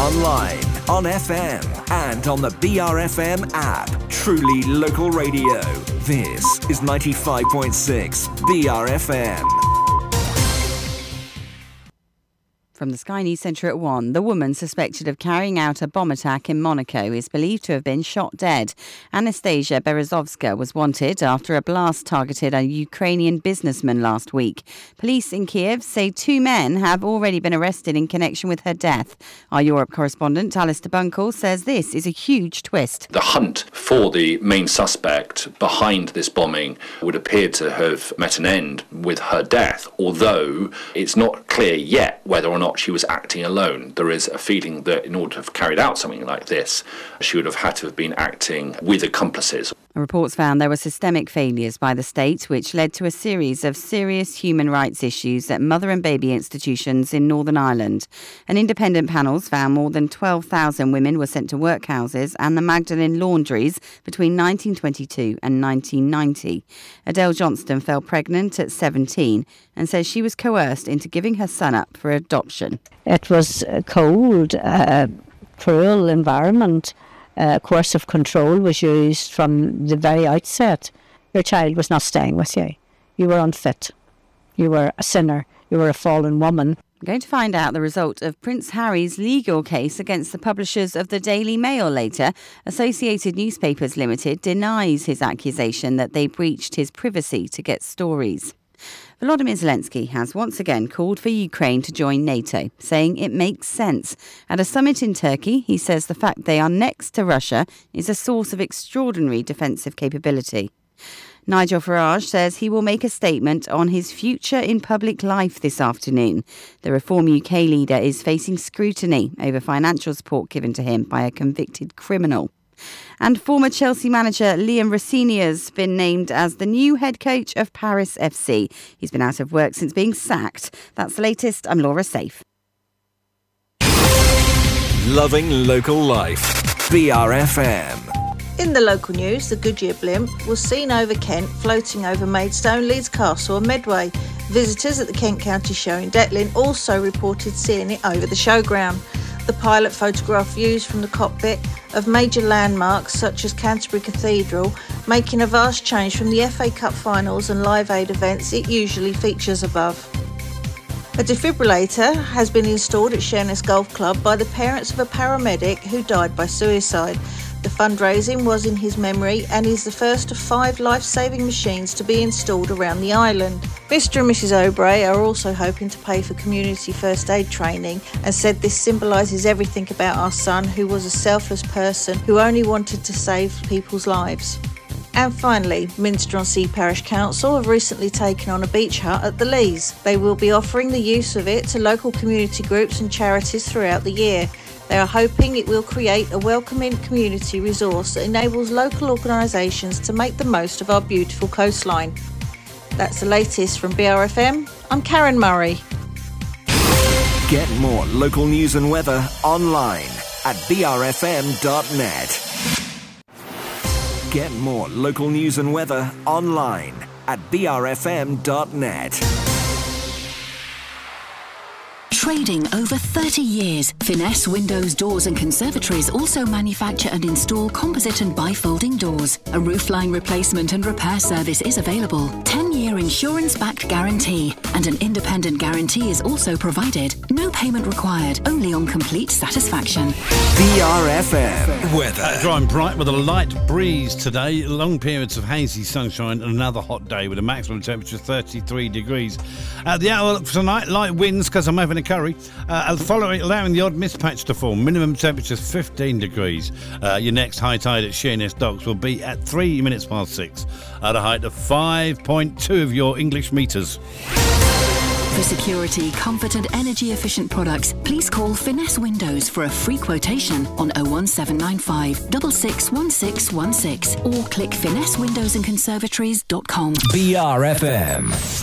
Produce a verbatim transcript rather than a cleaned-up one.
online, on F M, and on the B R F M app. Truly local radio. This is ninety-five point six B R F M. From the Sky News Centre at one, the woman suspected of carrying out a bomb attack in Monaco is believed to have been shot dead. Anastasia Berezovska was wanted after a blast targeted a Ukrainian businessman last week. Police in Kiev say two men have already been arrested in connection with her death. Our Europe correspondent, Alistair Bunkle, says this is a huge twist. The hunt for the main suspect behind this bombing would appear to have met an end with her death, although it's not clear yet whether or not she was acting alone. There is a feeling that in order to have carried out something like this, she would have had to have been acting with accomplices. Reports found there were systemic failures by the state, which led to a series of serious human rights issues at mother and baby institutions in Northern Ireland. An independent panels found more than twelve thousand women were sent to workhouses and the Magdalen laundries between nineteen twenty-two and nineteen ninety. Adele Johnston fell pregnant at seventeen and says she was coerced into giving her son up for adoption. It was a cold, uh, cruel environment. Uh, coercive control was used from the very outset. Your child was not staying with you. You were unfit. You were a sinner. You were a fallen woman. We're going to find out the result of Prince Harry's legal case against the publishers of the Daily Mail later. Associated Newspapers Limited denies his accusation that they breached his privacy to get stories. Volodymyr Zelensky has once again called for Ukraine to join NATO, saying it makes sense. At a summit in Turkey, he says the fact they are next to Russia is a source of extraordinary defensive capability. Nigel Farage says he will make a statement on his future in public life this afternoon. The Reform U K leader is facing scrutiny over financial support given to him by a convicted criminal. And former Chelsea manager Liam Rossini has been named as the new head coach of Paris F C. He's been out of work since being sacked. That's the latest. I'm Laura Safe. Loving local life. B R F M. In the local news, the Goodyear blimp was seen over Kent floating over Maidstone, Leeds Castle and Medway. Visitors at the Kent County Show in Detlin also reported seeing it over the showground. The pilot photographed views from the cockpit of major landmarks such as Canterbury Cathedral, making a vast change from the F A Cup finals and Live Aid events it usually features above. A defibrillator has been installed at Sheerness Golf Club by the parents of a paramedic who died by suicide. The fundraising was in his memory and is the first of five life-saving machines to be installed around the island. Mister and Missus Obrey are also hoping to pay for community first aid training and said this symbolises everything about our son, who was a selfless person who only wanted to save people's lives. And finally, Minster-on-Sea Parish Council have recently taken on a beach hut at the Lees. They will be offering the use of it to local community groups and charities throughout the year. They are hoping it will create a welcoming community resource that enables local organisations to make the most of our beautiful coastline. That's the latest from B R F M. I'm Karen Murray. Get more local news and weather online at b r f m dot net. Get more local news and weather online at b r f m dot net. Trading over thirty years, Finesse Windows, Doors and Conservatories also manufacture and install composite and bifolding doors. A roofline replacement and repair service is available. ten-year insurance-backed guarantee and an independent guarantee is also provided. No payment required, only on complete satisfaction. B R F M weather. Dry and bright with a light breeze today. Long periods of hazy sunshine and another hot day with a maximum temperature of thirty-three degrees. At the outlook for tonight, light winds because I'm having a curry. Uh, following, allowing the odd mist patch to form. Minimum temperature fifteen degrees. Uh, your next high tide at Sheerness Docks will be at three minutes past six at a height of five point two of your English metres. For security, comfort and energy efficient products, please call Finesse Windows for a free quotation on oh one seven nine five, six six one six one six or click finesse windows and conservatories dot com. B R F M.